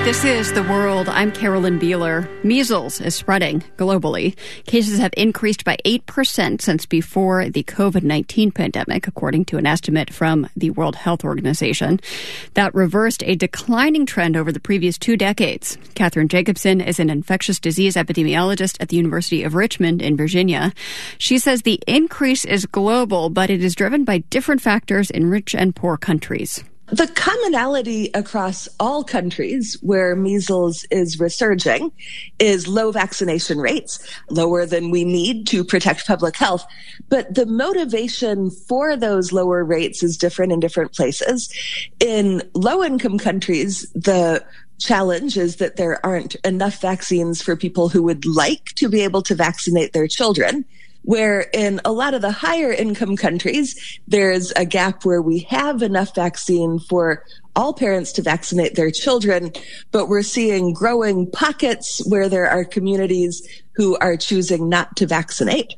This is The World. I'm Carolyn Beeler. Measles is spreading globally. Cases have increased by 8% since before the COVID-19 pandemic, according to an estimate from the World Health Organization. That reversed a declining trend over the previous 2 decades. Catherine Jacobson is an infectious disease epidemiologist at the University of Richmond in Virginia. She says the increase is global, but it is driven by different factors in rich and poor countries. The commonality across all countries where measles is resurging is low vaccination rates, lower than we need to protect public health. But the motivation for those lower rates is different in different places. In low-income countries, the challenge is that there aren't enough vaccines for people who would like to be able to vaccinate their children. Where in a lot of the higher income countries, there's a gap where we have enough vaccine for all parents to vaccinate their children, but we're seeing growing pockets where there are communities who are choosing not to vaccinate.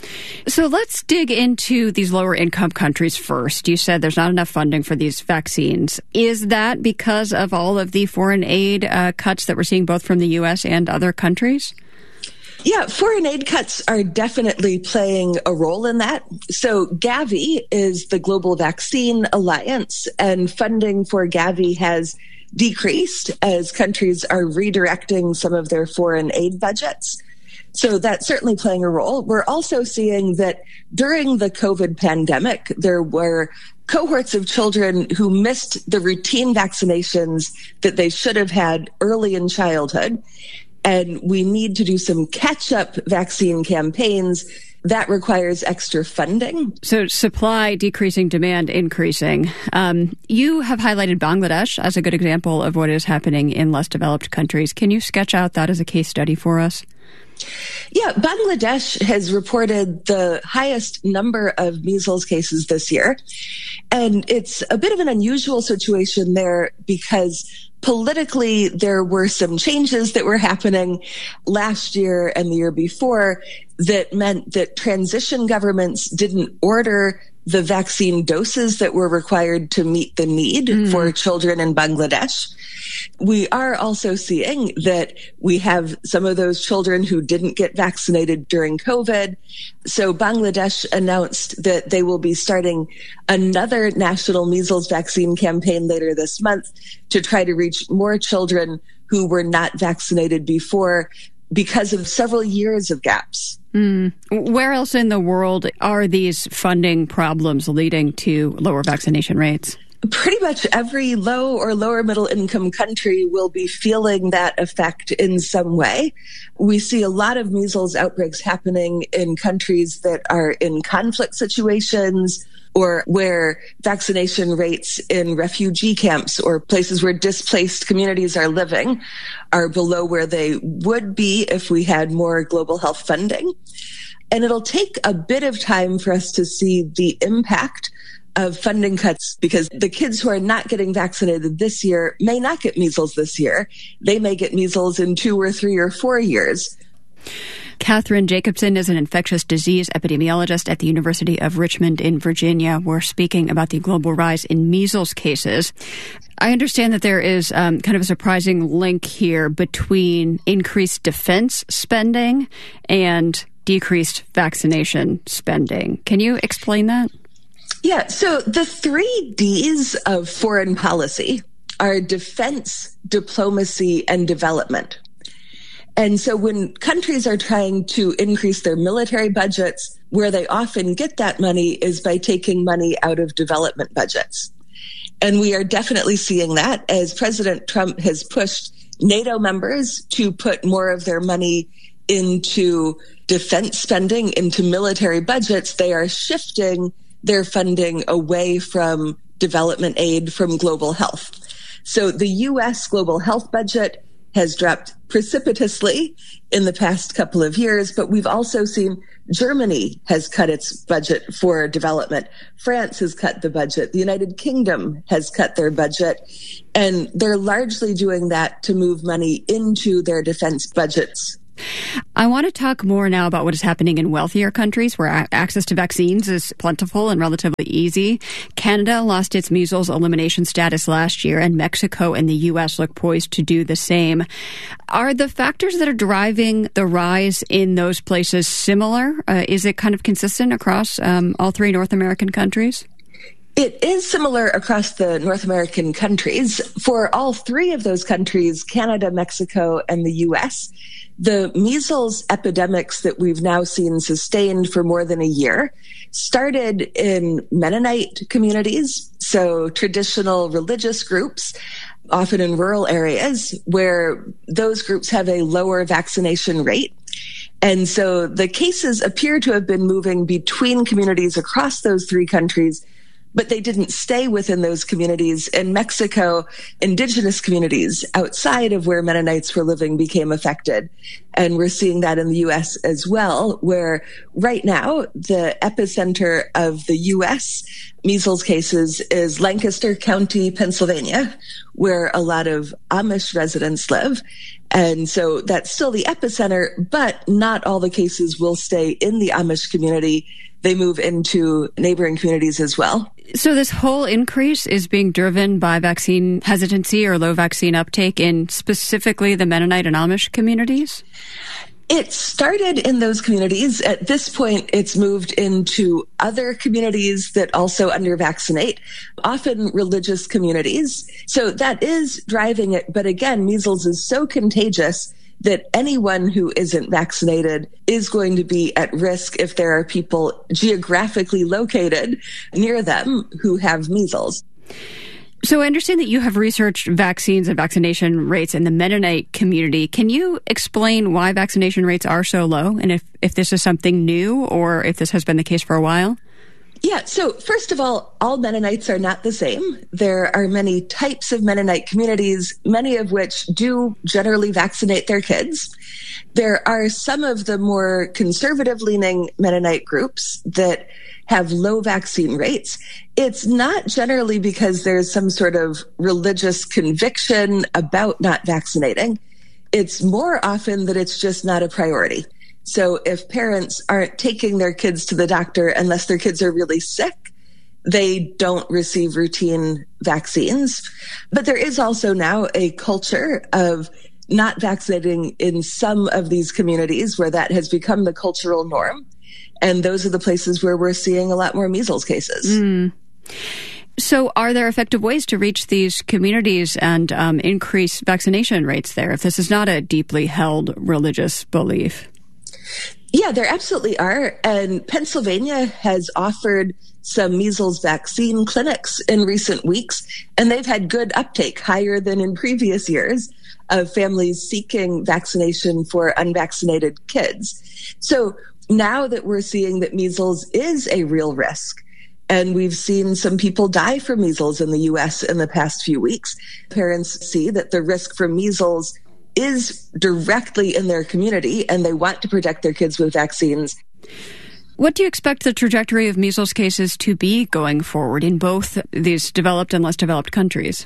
So let's dig into these lower income countries first. You said there's not enough funding for these vaccines. Is that because of all of the foreign aid cuts that we're seeing both from the U.S. and other countries? Yeah, foreign aid cuts are definitely playing a role in that. So Gavi is the Global Vaccine Alliance, and funding for Gavi has decreased as countries are redirecting some of their foreign aid budgets. So that's certainly playing a role. We're also seeing that during the COVID pandemic, there were cohorts of children who missed the routine vaccinations that they should have had early in childhood. And we need to do some catch-up vaccine campaigns. That requires extra funding. So supply decreasing, demand increasing. You have highlighted Bangladesh as a good example of what is happening in less developed countries. Can you sketch out that as a case study for us? Yeah, Bangladesh has reported the highest number of measles cases this year. And it's a bit of an unusual situation there because politically, there were some changes that were happening last year and the year before that meant that transition governments didn't order the vaccine doses that were required to meet the need for children in Bangladesh. We are also seeing that we have some of those children who didn't get vaccinated during COVID. So Bangladesh announced that they will be starting another national measles vaccine campaign later this month to try to reach more children who were not vaccinated before because of several years of gaps. Where else in the world are these funding problems leading to lower vaccination rates? Pretty much every low or lower middle income country will be feeling that effect in some way. We see a lot of measles outbreaks happening in countries that are in conflict situations or where vaccination rates in refugee camps or places where displaced communities are living are below where they would be if we had more global health funding. And it'll take a bit of time for us to see the impact of funding cuts because the kids who are not getting vaccinated this year may not get measles this year. They may get measles in 2 or 3 or 4 years. Catherine Jacobson is an infectious disease epidemiologist at the University of Richmond in Virginia. We're speaking about the global rise in measles cases. I understand that there is kind of a surprising link here between increased defense spending and decreased vaccination spending. Can you explain that? Yeah, so the 3 Ds of foreign policy are defense, diplomacy, and development. And so when countries are trying to increase their military budgets, where they often get that money is by taking money out of development budgets. And we are definitely seeing that as President Trump has pushed NATO members to put more of their money into defense spending, into military budgets. They are shifting their funding away from development aid, from global health. So the U.S. global health budget has dropped precipitously in the past couple of years, but we've also seen Germany has cut its budget for development. France has cut the budget. The United Kingdom has cut their budget. And they're largely doing that to move money into their defense budgets. I want to talk more now about what is happening in wealthier countries where access to vaccines is plentiful and relatively easy. Canada lost its measles elimination status last year, and Mexico and the U.S. look poised to do the same. Are the factors that are driving the rise in those places similar? Is it kind of consistent across all three North American countries? It is similar across the North American countries. For all three of those countries, Canada, Mexico, and the U.S., the measles epidemics that we've now seen sustained for more than a year started in Mennonite communities, so traditional religious groups, often in rural areas, where those groups have a lower vaccination rate. And so the cases appear to have been moving between communities across those three countries, but they didn't stay within those communities. In Mexico, indigenous communities outside of where Mennonites were living became affected. And we're seeing that in the U.S. as well, where right now the epicenter of the U.S. measles cases is Lancaster County, Pennsylvania, where a lot of Amish residents live. And so that's still the epicenter, but not all the cases will stay in the Amish community. They move into neighboring communities as well. So this whole increase is being driven by vaccine hesitancy or low vaccine uptake in specifically the Mennonite and Amish communities? It started in those communities. At this point, it's moved into other communities that also under-vaccinate, often religious communities. So that is driving it. But again, measles is so contagious that anyone who isn't vaccinated is going to be at risk if there are people geographically located near them who have measles. So I understand that you have researched vaccines and vaccination rates in the Mennonite community. Can you explain why vaccination rates are so low, and if this is something new or if this has been the case for a while? Yeah, so first of all Mennonites are not the same. There are many types of Mennonite communities, many of which do generally vaccinate their kids. There are some of the more conservative-leaning Mennonite groups that have low vaccine rates. It's not generally because there's some sort of religious conviction about not vaccinating. It's more often that it's just not a priority. So if parents aren't taking their kids to the doctor unless their kids are really sick, they don't receive routine vaccines. But there is also now a culture of not vaccinating in some of these communities where that has become the cultural norm. And those are the places where we're seeing a lot more measles cases. So are there effective ways to reach these communities and increase vaccination rates there if this is not a deeply held religious belief? Yeah, there absolutely are. And Pennsylvania has offered some measles vaccine clinics in recent weeks, and they've had good uptake, higher than in previous years, of families seeking vaccination for unvaccinated kids. So now that we're seeing that measles is a real risk, and we've seen some people die from measles in the U.S. in the past few weeks, parents see that the risk for measles is directly in their community, and they want to protect their kids with vaccines. What do you expect the trajectory of measles cases to be going forward in both these developed and less developed countries?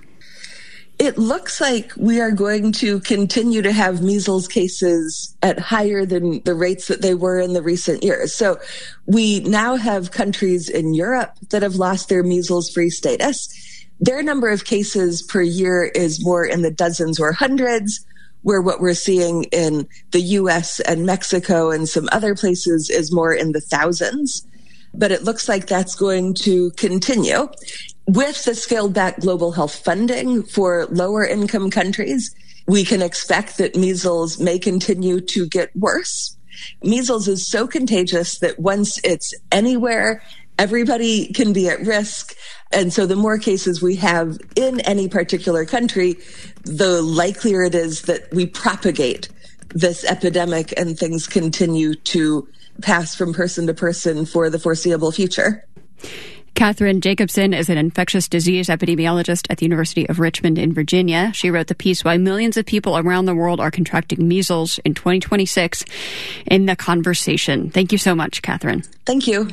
It looks like we are going to continue to have measles cases at higher than the rates that they were in the recent years. So we now have countries in Europe that have lost their measles-free status. Their number of cases per year is more in the dozens or hundreds, where what we're seeing in the U.S. and Mexico and some other places is more in the thousands. But it looks like that's going to continue. With the scaled back global health funding for lower income countries, we can expect that measles may continue to get worse. Measles is so contagious that once it's anywhere, everybody can be at risk. And so the more cases we have in any particular country, the likelier it is that we propagate this epidemic and things continue to pass from person to person for the foreseeable future. Katherine Jacobson is an infectious disease epidemiologist at the University of Richmond in Virginia. She wrote the piece, Why Millions of People Around the World Are Contracting Measles in 2026 in The Conversation. Thank you so much, Katherine. Thank you.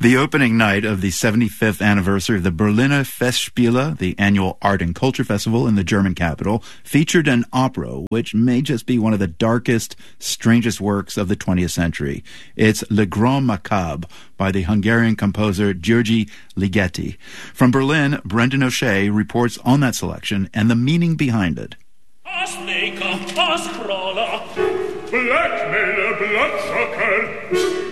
The opening night of the 75th anniversary of the Berliner Festspiele, the annual art and culture festival in the German capital, featured an opera which may just be one of the darkest, strangest works of the 20th century. It's Le Grand Macabre by the Hungarian composer György Ligeti. From Berlin, Brendan O'Shea reports on that selection and the meaning behind it. Blackmailer, bloodsucker,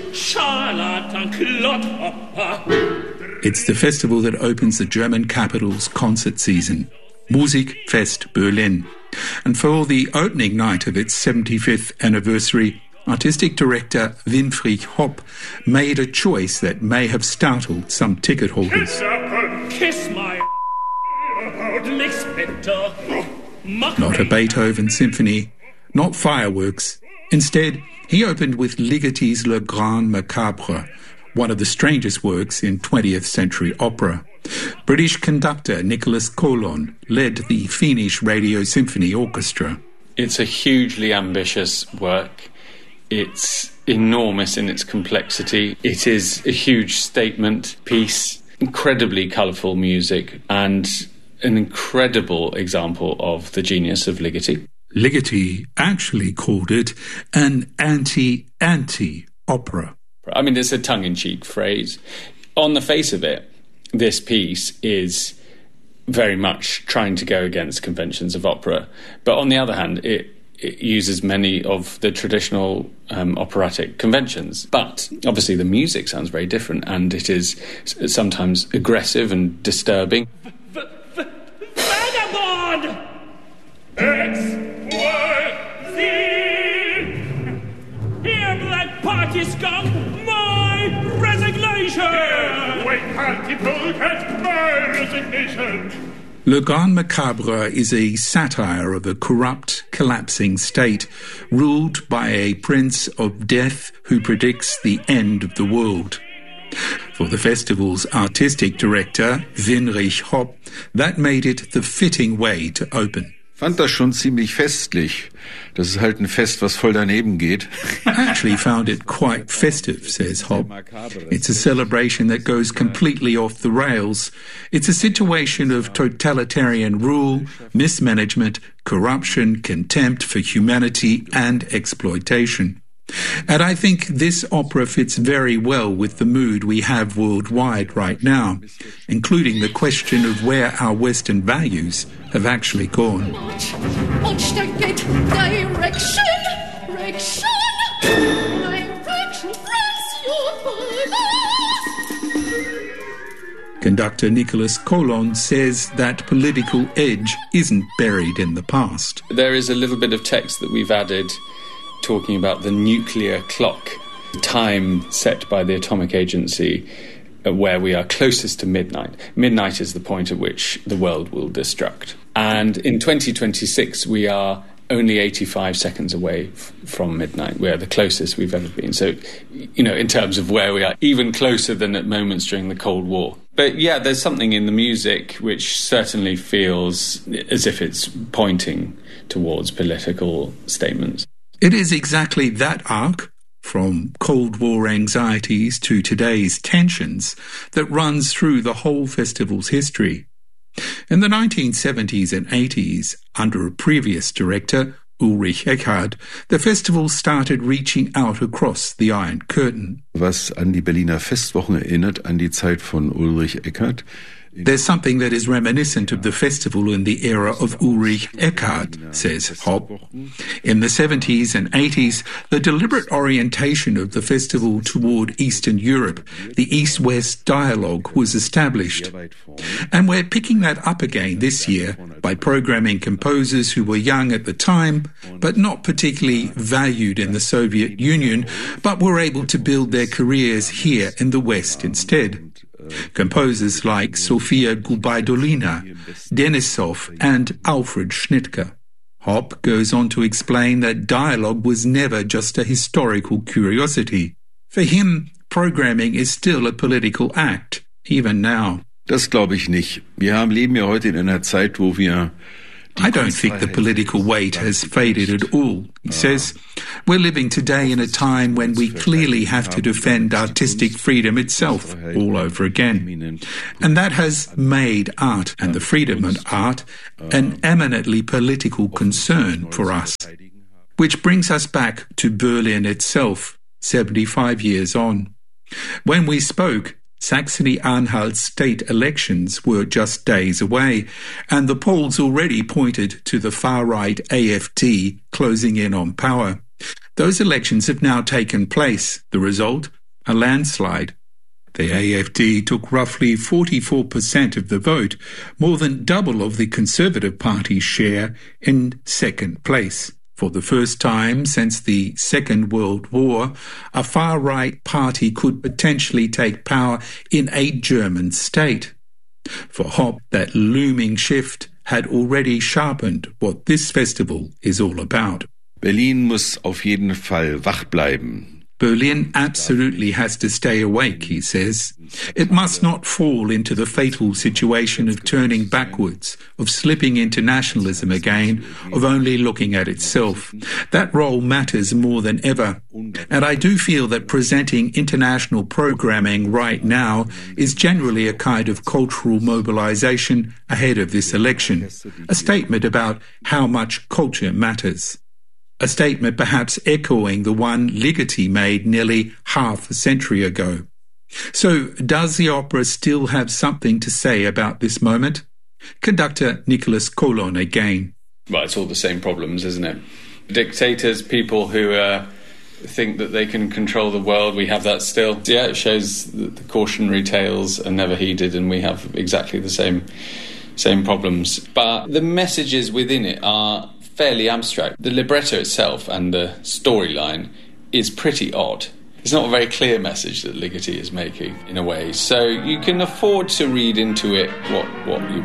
it's the festival that opens the German capital's concert season, Musikfest Berlin. And for the opening night of its 75th anniversary, artistic director Winfried Hopp made a choice that may have startled some ticket holders. Kiss my Not a Beethoven symphony, not fireworks. Instead, he opened with Ligeti's Le Grand Macabre, one of the strangest works in 20th century opera. British conductor Nicholas Colon led the Finnish Radio Symphony Orchestra. It's a hugely ambitious work. It's enormous in its complexity. It is a huge statement piece, incredibly colourful music, and an incredible example of the genius of Ligeti. Ligeti actually called it an anti-opera. I mean, it's a tongue-in-cheek phrase. On the face of it, this piece is very much trying to go against conventions of opera. But on the other hand, it uses many of the traditional operatic conventions. But obviously the music sounds very different, and it is sometimes aggressive and disturbing. Vagabond! X-Y-Z! Here, black party scum, my resignation! Here, white party polecat, my resignation! Le Grand Macabre is a satire of a corrupt, collapsing state ruled by a prince of death who predicts the end of the world. For the festival's artistic director, Winfried Hopp, that made it the fitting way to open. Fand das schon ziemlich festlich. Das ist halt ein Fest, was voll daneben geht. I actually found it quite festive, says Hopp. It's a celebration that goes completely off the rails. It's a situation of totalitarian rule, mismanagement, corruption, contempt for humanity, and exploitation. And I think this opera fits very well with the mood we have worldwide right now, including the question of where our Western values have actually gone. Conductor Nicholas Colon says that political edge isn't buried in the past. There is a little bit of text that we've added talking about the nuclear clock, time set by the Atomic Agency, where we are closest to midnight. Midnight is the point at which the world will destruct. And in 2026, we are only 85 seconds away from midnight. We are the closest we've ever been. So, you know, in terms of where we are, even closer than at moments during the Cold War. But yeah, there's something in the music which certainly feels as if it's pointing towards political statements. It is exactly that arc, from Cold War anxieties to today's tensions, that runs through the whole festival's history. In the 1970s and 80s, under a previous director, Ulrich Eckhardt, the festival started reaching out across the Iron Curtain. Was an die Berliner Festwochen erinnert, an die Zeit von Ulrich Eckhardt. There's something that is reminiscent of the festival in the era of Ulrich Eckhardt, says Hopp. In the 70s and 80s, the deliberate orientation of the festival toward Eastern Europe, the East-West dialogue, was established. And we're picking that up again this year by programming composers who were young at the time, but not particularly valued in the Soviet Union, but were able to build their careers here in the West instead. Composers like Sofia Gubaidulina, Denisov, and Alfred Schnittke. Hopp goes on to explain that dialogue was never just a historical curiosity. For him, programming is still a political act, even now. Das glaube ich nicht. Wir leben ja heute in einer Zeit, wo wir I don't think the political weight has faded at all. He says, we're living today in a time when we clearly have to defend artistic freedom itself all over again. And that has made art and the freedom of art an eminently political concern for us. Which brings us back to Berlin itself, 75 years on. When we spoke, Saxony-Anhalt's state elections were just days away, and the polls already pointed to the far-right AfD closing in on power. Those elections have now taken place. The result? A landslide. The AfD took roughly 44% of the vote, more than double of the Conservative Party's share, in second place. For the first time since the Second World War, a far-right party could potentially take power in a German state. For Hopp, that looming shift had already sharpened what this festival is all about. Berlin muss auf jeden Fall wach bleiben. Berlin absolutely has to stay awake, he says. It must not fall into the fatal situation of turning backwards, of slipping into nationalism again, of only looking at itself. That role matters more than ever. And I do feel that presenting international programming right now is generally a kind of cultural mobilization ahead of this election, a statement about how much culture matters. A statement perhaps echoing the one Ligeti made nearly half a century ago. So, does the opera still have something to say about this moment? Conductor Nicholas Colon again. Well, it's all the same problems, isn't it? Dictators, people who think that they can control the world, we have that still. Yeah, it shows that the cautionary tales are never heeded, and we have exactly the same problems. But the messages within it are fairly abstract. The libretto itself and the storyline is pretty odd. It's not a very clear message that Ligeti is making, in a way. So you can afford to read into it what you